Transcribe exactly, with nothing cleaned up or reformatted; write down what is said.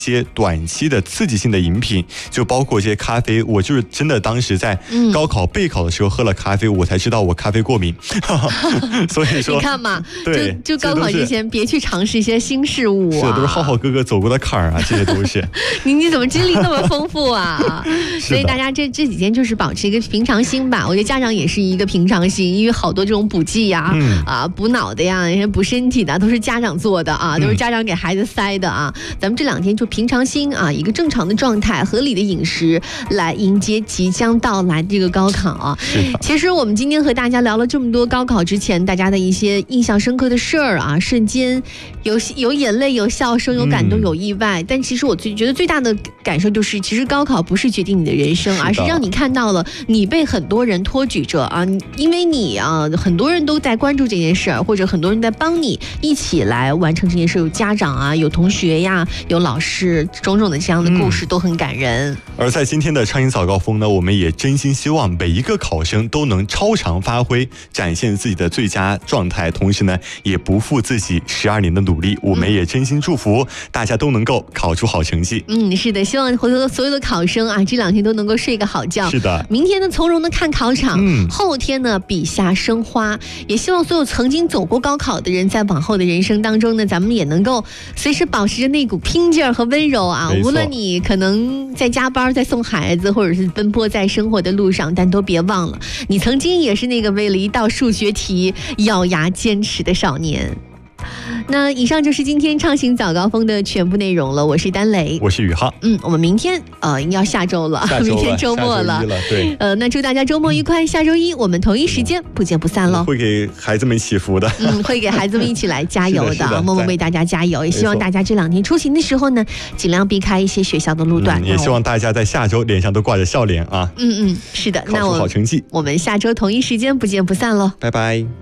些短期的刺激性的饮品，就包括一些咖啡。我就是真的当时在高考备考的时候喝了咖啡，嗯、我才知道我咖啡过敏。所以说， 你看嘛， 对， 就就高考之前别去尝试一些新事物啊， 这都是浩浩哥哥走过的坎儿啊，这些都是。 你你怎么经历那么丰富啊？所以大家这这几天就是保持一个平常心吧。我觉得家长也是一个平常心，因为好多这种补剂呀、嗯、啊补脑的呀、补身体的都是家长做的啊，都是家长给孩子塞的啊。嗯、咱们这两天就平常心啊，一个正常的状态，合理的饮食来迎接即将到来的这个高考啊。其实我们今天和大家聊了这么多高考之前大家的一些印象深刻的事儿啊，瞬间有有眼泪、有笑声、有感动、有意外。嗯、但其实我最觉得最大的感受就是，其实高考不是决定你的人生，而是让你看到了你被很多人托举着啊，因为你啊，很多人都在关注这件事儿，或者很多人在帮你一起来完成这件事。有家长啊，有同学呀，有老师，种种的这样的故事都很感人。嗯、 而在今天的畅饮早高峰呢，我们也真心希望每一个考生都能超常发挥，展现自己的最佳状态，同时呢，也不负自己十二年的努力。我们也真心祝福大家都能够考出好成绩。 嗯，是的，希望回头所有的考生啊，这两天都能够睡个好觉。 是的， 明天呢从容的看考场，嗯、后天呢笔下生花。也希望所有曾经走过高考的人，在往后的人生当中呢，咱们也能够随时保持着那股拼劲儿和温柔啊。无论你可能在加班、在送孩子，或者是奔波在生活的路上，但都别忘了，你曾经也是那个为了一道数学题咬牙坚持的少年。那以上就是今天畅行早高峰的全部内容了。我是丹雷， 我是宇浩。 嗯，我们明天呃要下周了， 下周了明天周末了， 了对。 呃，那祝大家周末愉快，下周一我们同一时间不见不散喽。 会给孩子们祈福的， 嗯，会给孩子们一起来加油的，的默默为大家加油。也希望大家这两天出行的时候呢，尽量避开一些学校的路段。 嗯、也希望大家在下周脸上都挂着笑脸啊。 嗯嗯，是的， 考出好成绩。 那我们下周同一时间不见不散喽， 拜拜。